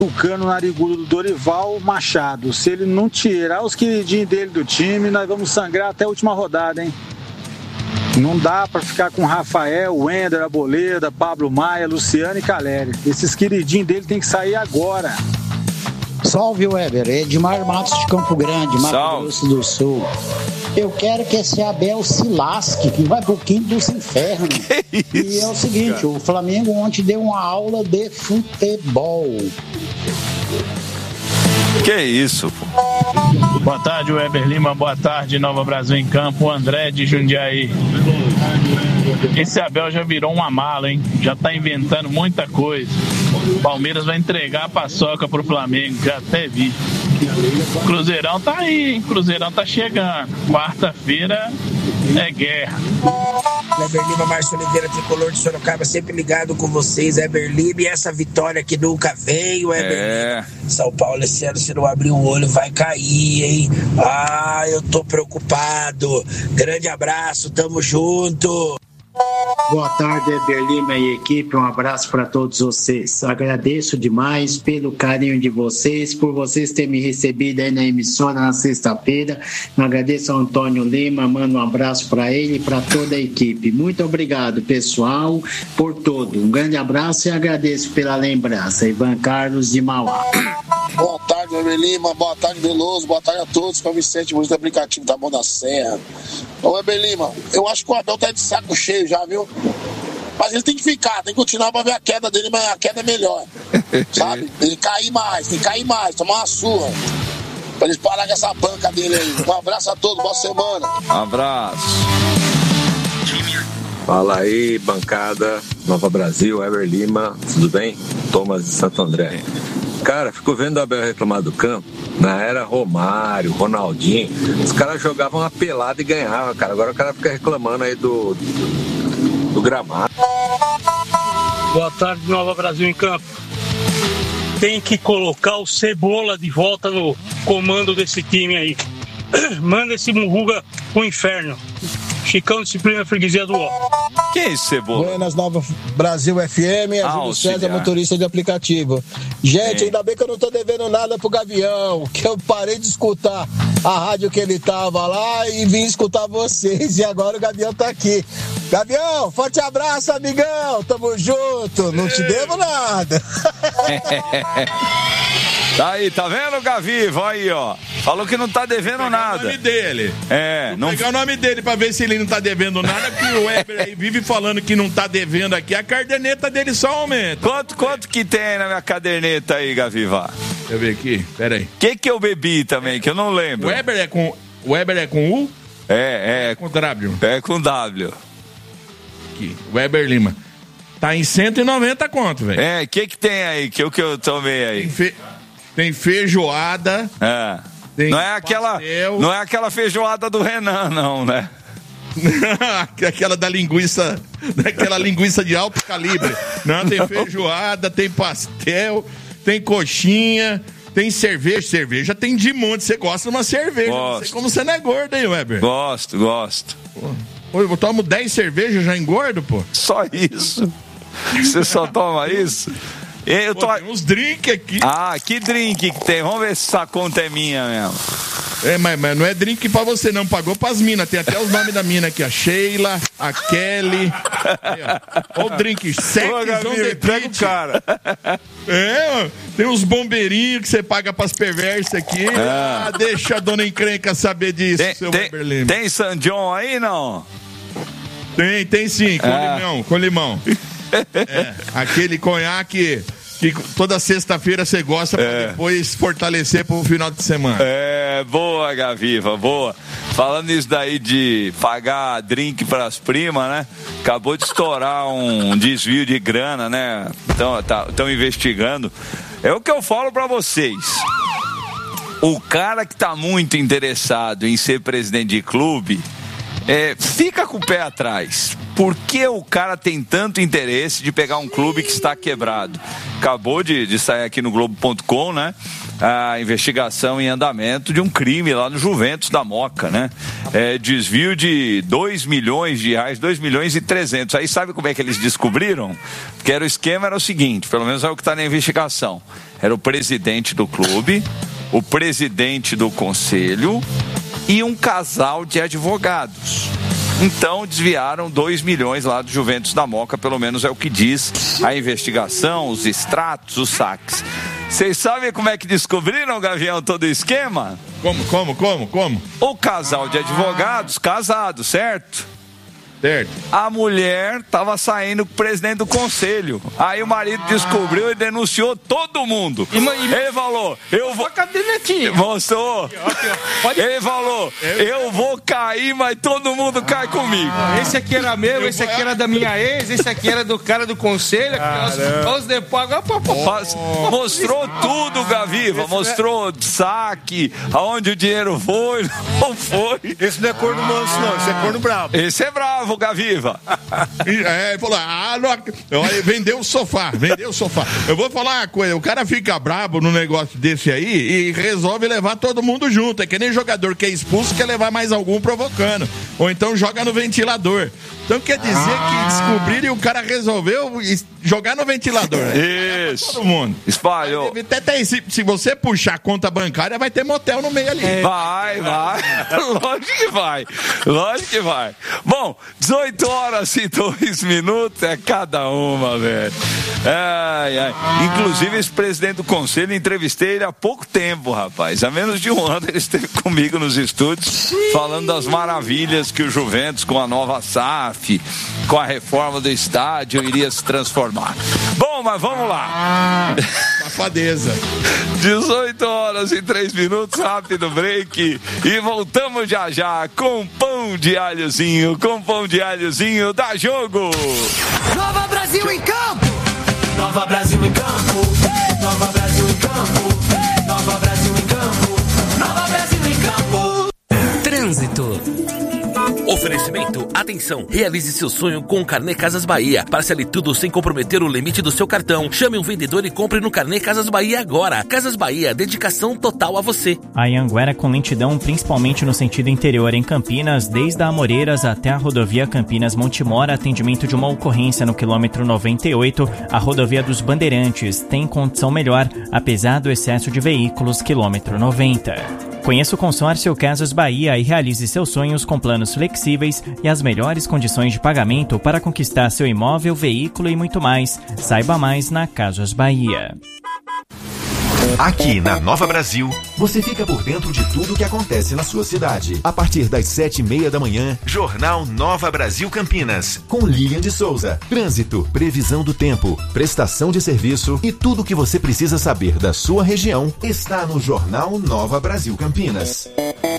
o cano narigudo do Dorival Machado. Se ele não tirar os queridinhos dele do time, nós vamos sangrar até a última rodada, hein? Não dá para ficar com Rafael, Wender, Arboleda, Pablo Maia, Luciano e Caleri. Esses queridinhos dele tem que sair agora. Salve, Weber. Edmar Matos de Campo Grande, Mato Grosso do Sul. Eu quero que esse Abel se lasque, que vai pro quinto dos infernos. E é o seguinte, o Flamengo ontem deu uma aula de futebol. Que isso, pô. Boa tarde, Weber Lima. Boa tarde, Nova Brasil em Campo. André de Jundiaí. Esse Abel já virou uma mala, hein? Já tá inventando muita coisa. Palmeiras vai entregar a paçoca pro Flamengo, já até vi. Cruzeirão tá aí, hein? Cruzeirão tá chegando. Quarta-feira é guerra. Weber Lima, Márcio Oliveira, tricolor de Sorocaba, sempre ligado com vocês, Weber Lima, e essa vitória que nunca veio, Weber Lima. São Paulo esse ano, se não abrir o olho, vai cair, hein? Ah, eu tô preocupado. Grande abraço, tamo junto. Boa tarde, Weber Lima e equipe, um abraço para todos vocês. Agradeço demais pelo carinho de vocês, por vocês terem me recebido aí na emissora na sexta-feira. Agradeço ao Antônio Lima, mando um abraço para ele e para toda a equipe. Muito obrigado, pessoal, por tudo. Um grande abraço e agradeço pela lembrança. Ivan Carlos de Mauá. Boa tarde, Weber Lima, boa tarde, Veloso, boa tarde a todos, que é o Vicente, muito do aplicativo da Mão da Serra. Ô, Weber Lima, eu acho que o Abel tá de saco cheio já, viu? Mas ele tem que ficar, tem que continuar pra ver a queda dele, mas a queda é melhor, sabe? Ele cair mais, tem que cair mais, tomar uma surra, pra eles parar com essa banca dele aí. Um abraço a todos, boa semana. Abraço. Fala aí, bancada Nova Brasil, Weber Lima, tudo bem? Thomas de Santo André. Cara, fico vendo o Abel reclamar do campo. Na era Romário, Ronaldinho, os caras jogavam uma pelada e ganhavam, cara. Agora o cara fica reclamando aí do gramado. Boa tarde, Nova Brasil em Campo. Tem que colocar o Cebola de volta no comando desse time aí. Manda esse Muruga pro inferno. Chicão, Disciplina, Freguesia do Ó. Quem é esse Cebola? Buenas Nova Brasil FM, a Júlio César, motorista de aplicativo. Gente, ainda bem que eu não tô devendo nada pro Gavião, que eu parei de escutar a rádio que ele tava lá e vim escutar vocês, e agora o Gavião tá aqui. Gavião, forte abraço, amigão, tamo junto, não te devo nada. Tá aí, tá vendo, Gaviva? Aí, ó. Falou que não tá devendo nada. O nome dele. Não pegar o nome dele pra ver se ele não tá devendo nada, porque o Weber aí vive falando que não tá devendo aqui, a caderneta dele só aumenta. Quanto que tem na minha caderneta aí, Gaviva? Deixa eu ver aqui, pera aí. O que eu bebi também, que eu não lembro? O Weber é com U? É com W. É com W. Aqui, Weber Lima. Tá em 190 conto, velho. O que tem aí, que eu tomei aí? Tem feijoada. Tem não é aquela feijoada do Renan, não, né? Aquela daquela linguiça de alto calibre. Não, tem feijoada, tem pastel, tem coxinha, tem cerveja. Cerveja tem de monte. Você gosta de uma cerveja. Gosto. Não sei como você não é gordo, hein, Weber? Gosto. Pô, eu tomo 10 cervejas, já engordo, pô. Só isso? Você só toma isso? Tem uns drinks aqui. Ah, que drink que tem? Vamos ver se essa conta é minha mesmo. Mas não é drink pra você, não. Pagou pras minas. Tem até os nomes da mina aqui. A Sheila, a Kelly. Olha o drink. Sex on the pega o cara. Tem uns bombeirinhos que você paga pras perversas aqui. Deixa a dona encrenca saber disso, seu Weber Lima. Tem San John aí, não? Tem sim, com limão. Aquele conhaque que toda sexta-feira você gosta pra depois fortalecer pro final de semana. Boa, Gaviva, boa. Falando isso daí de pagar drink pras primas, né? Acabou de estourar um desvio de grana, né? Estão investigando. É o que eu falo pra vocês. O cara que tá muito interessado em ser presidente de clube, fica com o pé atrás. Por que o cara tem tanto interesse de pegar um clube que está quebrado? Acabou de sair aqui no Globo.com, né? A investigação em andamento de um crime lá no Juventus da Moca, né? Desvio de 2 milhões de reais, 2 milhões e 300. Aí sabe como é que eles descobriram? Porque o esquema era o seguinte, pelo menos é o que está na investigação. Era o presidente do clube, o presidente do conselho e um casal de advogados. Então desviaram 2 milhões lá do Juventus da Moca, pelo menos é o que diz a investigação, os extratos, os saques. Vocês sabem como é que descobriram, Gavião, todo o esquema? Como? O casal de advogados, casado, certo? Certo. A mulher estava saindo com o presidente do conselho. Aí o marido descobriu e denunciou todo mundo. Ele falou, eu vou... Mostrou. Ele falou, eu vou cair, mas todo mundo cai comigo. Esse aqui era meu, esse aqui era da minha ex, esse aqui era do cara do conselho. Mostrou tudo, Gaviva. Mostrou saque, aonde o dinheiro foi, não foi. Esse não é corno manso, não. Esse é corno bravo. Esse é bravo, Gaviva. Ele falou, vendeu o sofá. Eu vou falar uma coisa, o cara fica brabo num negócio desse aí e resolve levar todo mundo junto. É que nem jogador que é expulso quer levar mais algum provocando. Ou então joga no ventilador. Então quer dizer que descobriram e o cara resolveu jogar no ventilador. Né? Isso. Todo mundo. Espalhou. Até se você puxar a conta bancária, vai ter motel no meio ali. Vai. Lógico que vai. Bom, 18 horas e 2 minutos é cada uma, velho. Ai. Inclusive, esse presidente do conselho, entrevistei ele há pouco tempo, rapaz. Há menos de um ano ele esteve comigo nos estúdios, falando das maravilhas que o Juventus, com a nova SAF, com a reforma do estádio, iria se transformar. Bom, mas vamos lá. Safadeza. 18 horas e 3 minutos, rápido break. E voltamos já com pão de alhozinho, dá jogo. Nova Brasil em campo. Nova Brasil em campo. Nova Brasil em campo. Nova Brasil em campo. Nova Brasil em campo. Trânsito. Oferecimento, atenção, realize seu sonho com o Carnê Casas Bahia. Parcele tudo sem comprometer o limite do seu cartão. Chame um vendedor e compre no Carnê Casas Bahia agora. Casas Bahia, dedicação total a você. A Anhanguera com lentidão, principalmente no sentido interior em Campinas, desde a Amoreiras até a rodovia Campinas-Montemor, atendimento de uma ocorrência no quilômetro 98, a rodovia dos Bandeirantes tem condição melhor, apesar do excesso de veículos, quilômetro 90. Conheça o consórcio Casas Bahia e realize seus sonhos com planos flexíveis e as melhores condições de pagamento para conquistar seu imóvel, veículo e muito mais. Saiba mais na Casas Bahia. Aqui na Nova Brasil, você fica por dentro de tudo que acontece na sua cidade. A partir das 7:30 da manhã, Jornal Nova Brasil Campinas, com Lilian de Souza. Trânsito, previsão do tempo, prestação de serviço e tudo o que você precisa saber da sua região está no Jornal Nova Brasil Campinas.